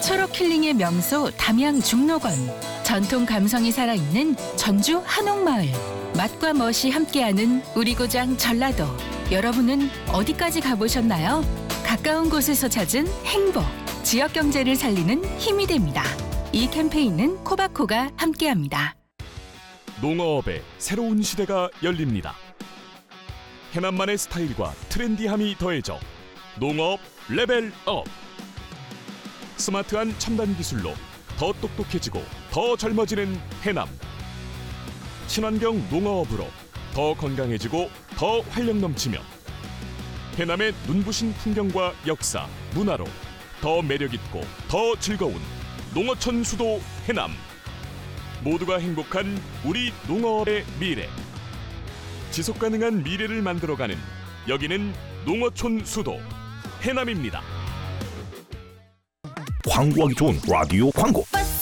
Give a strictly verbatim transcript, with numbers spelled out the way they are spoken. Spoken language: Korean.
초록 힐링의 명소 담양 중록원. 전통 감성이 살아있는 전주 한옥마을. 맛과 멋이 함께하는 우리 고장 전라도. 여러분은 어디까지 가보셨나요? 가까운 곳에서 찾은 행복. 지역 경제를 살리는 힘이 됩니다. 이 캠페인은 코바코가 함께합니다. 농어업의 새로운 시대가 열립니다. 해남만의 스타일과 트렌디함이 더해져 농어업 레벨업. 스마트한 첨단 기술로 더 똑똑해지고 더 젊어지는 해남. 친환경 농어업으로 더 건강해지고 더 활력 넘치며 해남의 눈부신 풍경과 역사, 문화로 더 매력있고 더 즐거운 농어촌 수도 해남. 모두가 행복한 우리 농어업의 미래. 지속가능한 미래를 만들어가는 여기는 농어촌 수도 해남입니다. 광고하기 좋은 라디오 광고.